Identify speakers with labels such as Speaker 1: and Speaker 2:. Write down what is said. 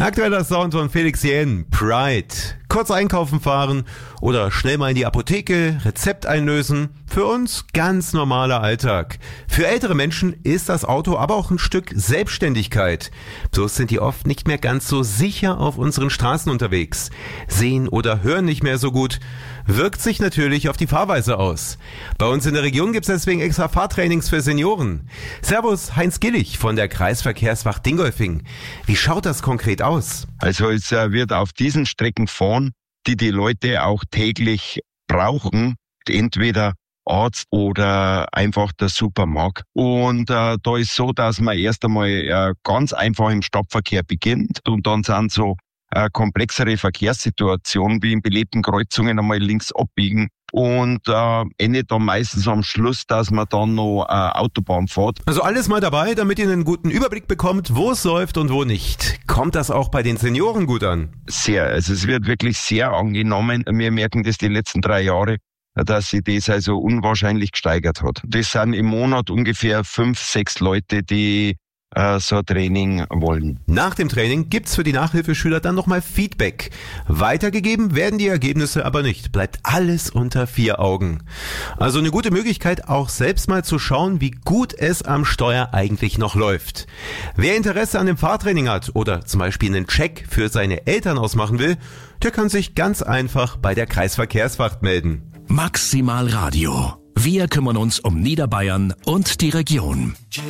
Speaker 1: Aktueller Sound von Felix Jähn, Pride. Kurz einkaufen fahren oder schnell mal in die Apotheke, Rezept einlösen. Für uns ganz normaler Alltag. Für ältere Menschen ist das Auto aber auch ein Stück Selbstständigkeit. Bloß sind die oft nicht mehr ganz so sicher auf unseren Straßen unterwegs. Sehen oder hören nicht mehr so gut. Wirkt sich natürlich auf die Fahrweise aus. Bei uns in der Region gibt es deswegen extra Fahrtrainings für Senioren. Servus, Heinz Gillig von der Kreisverkehrswacht Dingolfing. Wie schaut das konkret aus?
Speaker 2: Also es wird auf diesen Strecken fahren, die Leute auch täglich brauchen, entweder Arzt oder einfach der Supermarkt. Und da ist so, dass man erst einmal ganz einfach im Stadtverkehr beginnt und dann sind so komplexere Verkehrssituationen wie in belebten Kreuzungen einmal links abbiegen und endet dann meistens am Schluss, dass man dann noch Autobahn fährt.
Speaker 1: Also alles mal dabei, damit ihr einen guten Überblick bekommt, wo es läuft und wo nicht. Kommt das auch bei den Senioren gut an?
Speaker 2: Sehr, also es wird wirklich sehr angenommen. Wir merken das die letzten 3 Jahre, dass sich das also unwahrscheinlich gesteigert hat. Das sind im Monat ungefähr 5, 6 Leute, die so ein Training wollen.
Speaker 1: Nach dem Training gibt's für die Nachhilfeschüler dann nochmal Feedback. Weitergegeben werden die Ergebnisse aber nicht. Bleibt alles unter 4 Augen. Also eine gute Möglichkeit, auch selbst mal zu schauen, wie gut es am Steuer eigentlich noch läuft. Wer Interesse an dem Fahrtraining hat oder zum Beispiel einen Check für seine Eltern ausmachen will, der kann sich ganz einfach bei der Kreisverkehrswacht melden.
Speaker 3: Maximal Radio. Wir kümmern uns um Niederbayern und die Region.